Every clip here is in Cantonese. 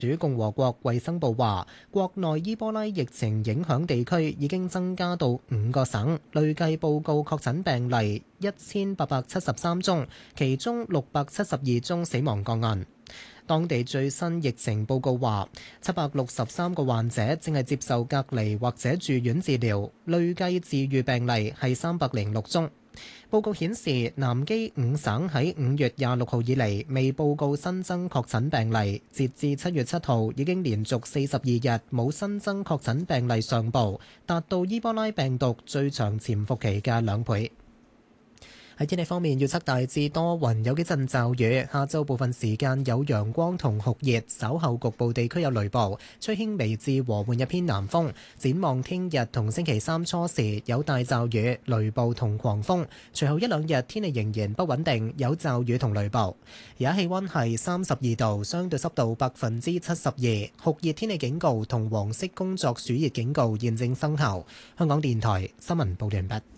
主共和國衛生部話，國內伊波拉疫情影響地區已經增加到5個省，累計報告確診病例1873宗，其中672宗死亡個案。當地最新疫情報告話，763個患者正係接受隔離或者住院治療，累計治癒病例係306宗。報告顯示，南基5省喺5月26號以嚟未報告新增確診病例，截至7月7號已經連續42日冇新增確診病例上報，達到伊波拉病毒最長潛伏期嘅2倍。喺天氣方面，預測大致多雲，有幾陣驟雨。下晝部分時間有陽光同酷熱，稍後局部地區有雷暴，吹輕微至和緩一偏南風。展望聽日同星期三初時有大驟雨、雷暴同狂風，隨後一兩日天氣仍然不穩定，有驟雨同雷暴。而家氣溫係32度，相對濕度72%，酷熱天氣警告同黃色工作暑熱警告現正生效。香港電台新聞報完畢。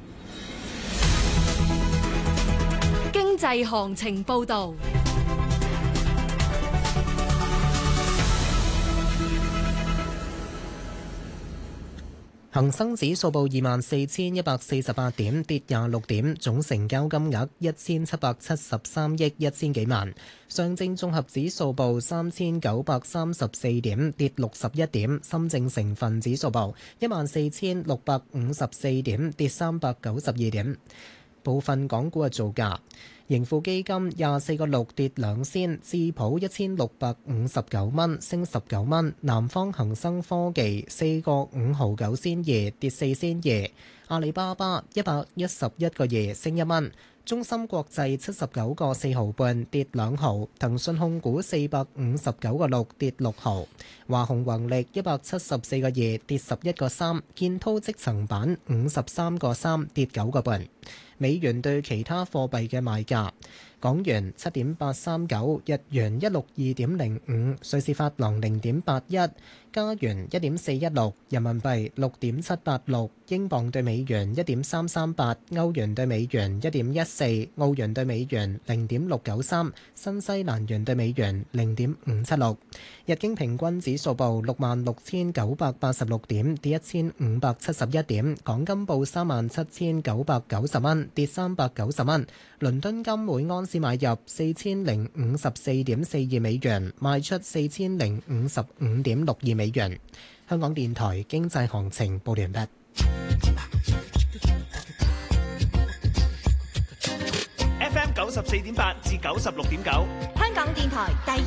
經濟行情報道。 恒生指數報24,148點，跌26點，總成交金額1773億1000幾萬。上證綜合指數報3934點，跌61點。深證成分指數報14,654點，跌392點。部分港股嘅造價：盈富基金24個6跌2仙，智普1659蚊升19蚊，南方恒生科技4個5毫9仙2跌4仙2，阿里巴巴111個2升1蚊，中芯國際79個4毫半跌2毫，騰訊控股459個6跌6毫，華虹宏力174個2跌11個3，建滔積層板53個3跌9個半。美元對其他貨幣嘅賣價：港元7.839，日元162.05，瑞士法郎0.81，加元1.416，人民幣6.786，英鎊對美元1.338，歐元對美元1.14，澳元對美元0.693，新西蘭元對美元0.576。日經平均指數報66,986點，跌1571點。港金報37,990蚊，跌390蚊。倫敦金每盎司買入4054.42美元，賣出4055.62美元。香港電台經濟行情報完畢。 FM 94.8至96.9，香港電台第